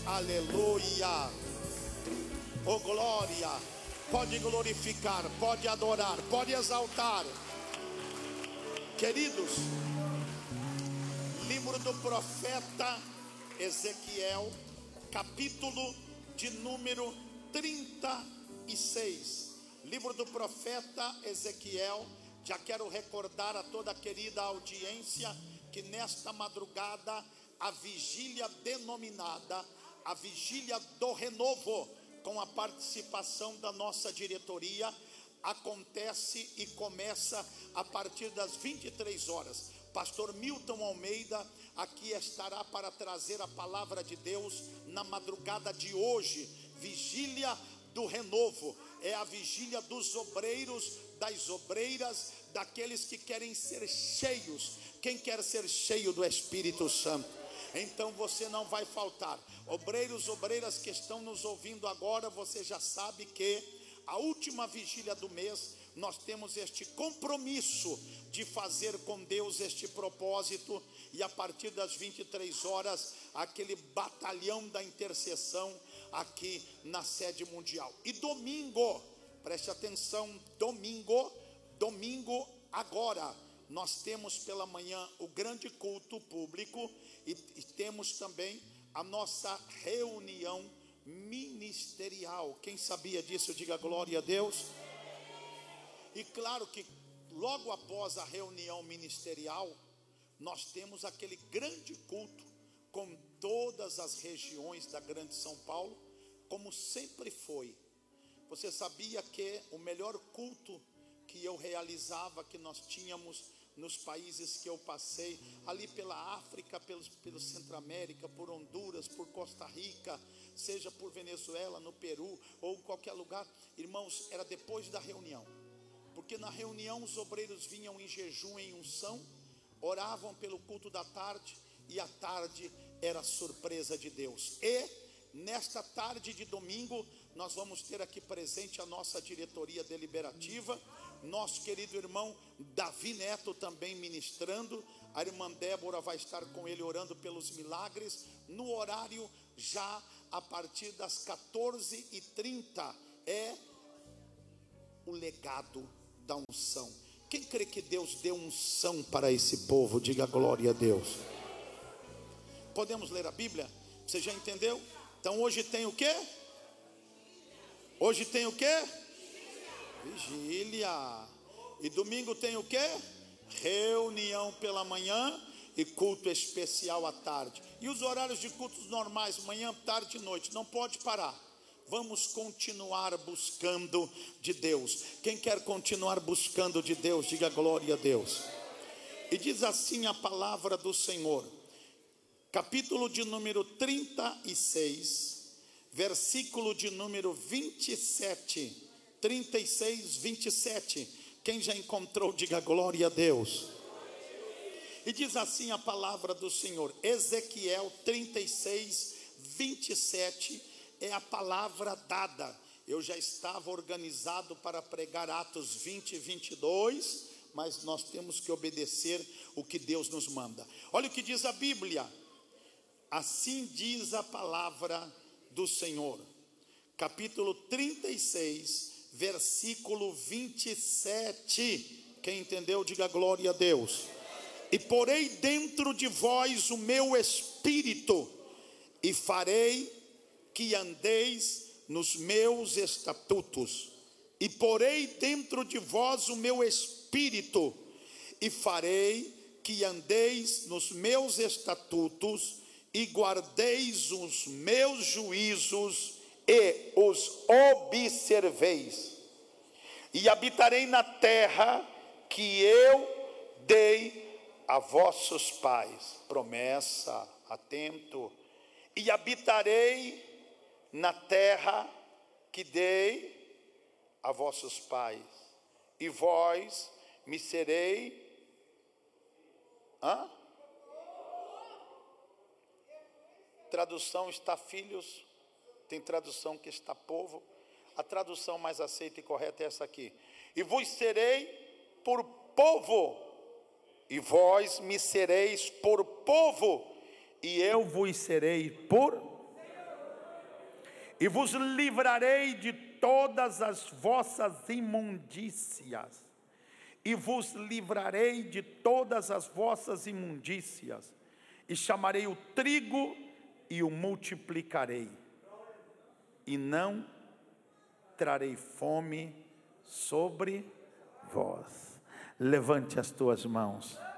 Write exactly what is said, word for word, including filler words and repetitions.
Aleluia. Oh glória. Pode glorificar, pode adorar, pode exaltar. Queridos, livro do profeta Ezequiel, capítulo de número trinta e seis. Livro do profeta Ezequiel. Já quero recordar a toda a querida audiência que nesta madrugada a vigília denominada a vigília do renovo, com a participação da nossa diretoria, acontece e começa a partir das vinte e três horas. Pastor Milton Almeida aqui estará para trazer a palavra de Deus na madrugada de hoje. Vigília do renovo é a vigília dos obreiros, das obreiras, daqueles que querem ser cheios. Quem quer ser cheio do Espírito Santo? Então você não vai faltar. Obreiros, obreiras que estão nos ouvindo agora, você já sabe que a última vigília do mês nós temos este compromisso de fazer com Deus este propósito, e a partir das vinte e três horas aquele batalhão da intercessão aqui na sede mundial. E domingo, preste atenção, domingo, domingo agora nós temos pela manhã o grande culto público e, e temos também a nossa reunião ministerial. Quem sabia disso, diga glória a Deus. E claro que logo após a reunião ministerial, nós temos aquele grande culto com todas as regiões da grande São Paulo, como sempre foi. Você sabia que o melhor culto que eu realizava, que nós tínhamos nos países que eu passei, ali pela África, pelo, pelo Centro-América, por Honduras, por Costa Rica, seja por Venezuela, no Peru, ou em qualquer lugar, irmãos, era depois da reunião, porque na reunião os obreiros vinham em jejum, em unção, oravam pelo culto da tarde, e à tarde era a surpresa de Deus. E nesta tarde de domingo, nós vamos ter aqui presente a nossa diretoria deliberativa, nosso querido irmão Davi Neto também ministrando, a irmã Débora vai estar com ele orando pelos milagres, no horário já a partir das quatorze e trinta, é o legado da unção. Quem crê que Deus deu unção para esse povo, diga glória a Deus. Podemos ler a Bíblia? Você já entendeu? Então hoje tem o quê? Hoje tem o quê? Vigília. E domingo tem o quê? Reunião pela manhã e culto especial à tarde. E os horários de cultos normais, manhã, tarde e noite, não pode parar. Vamos continuar buscando de Deus. Quem quer continuar buscando de Deus, diga glória a Deus. E diz assim a palavra do Senhor, capítulo de número trinta e seis, versículo de número vinte e sete, trinta e seis, vinte e sete. Quem já encontrou, diga glória a Deus. E diz assim a palavra do Senhor, Ezequiel trinta e seis, vinte e sete, é a palavra dada. Eu já estava organizado para pregar Atos vinte e vinte e dois, mas nós temos que obedecer o que Deus nos manda. Olha o que diz a Bíblia. Assim diz a palavra do Senhor, capítulo trinta e seis, versículo vinte e sete. Quem entendeu, diga glória a Deus. E porei dentro de vós o meu espírito, e farei que andeis nos meus estatutos. E porei dentro de vós o meu espírito, e farei que andeis nos meus estatutos, e guardeis os meus juízos e os observeis, e habitarei na terra que eu dei a vossos pais. Promessa, atento. E habitarei na terra que dei a vossos pais, e vós me serei. Hã? Tradução está filhos, tem tradução que está povo. A tradução mais aceita e correta é essa aqui: e vos serei por povo, e vós me sereis por povo, e eu vos serei por. e vos livrarei de todas as vossas imundícias, e vos livrarei de todas as vossas imundícias, e chamarei o trigo e o multiplicarei, e não trarei fome sobre vós. Levante as tuas mãos.